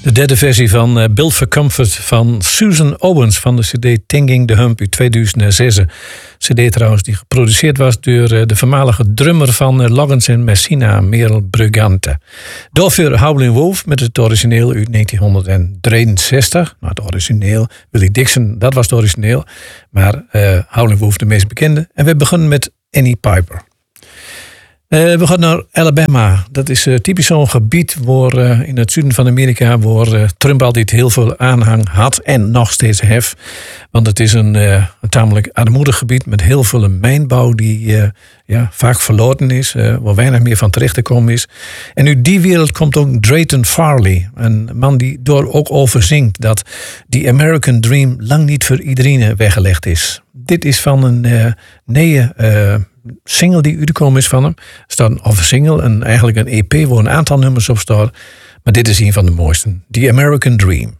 De derde versie van Built for Comfort van Susan Owens van de cd Tinging the Hump uit 2006. Cd trouwens die geproduceerd was door de voormalige drummer van Loggins en Messina, Merel Brugante. Daarvoor Howlin' Wolf met het origineel uit 1963. Nou, het origineel, Willie Dixon, dat was het origineel. Maar Howlin' Wolf de meest bekende. En we beginnen met Annie Piper. We gaan naar Alabama. Dat is typisch zo'n gebied waar in het zuiden van Amerika waar Trump altijd heel veel aanhang had en nog steeds heeft. Want het is een tamelijk armoedig gebied met heel veel mijnbouw die vaak verloren is, waar weinig meer van terecht te komen is. En uit die wereld komt ook Drayton Farley, een man die door ook over zingt dat die American Dream lang niet voor iedereen weggelegd is. Dit is van een single die uitgekomen is van hem. Er staat een single en eigenlijk een EP waar een aantal nummers op staan. Maar dit is een van de mooiste. The American Dream.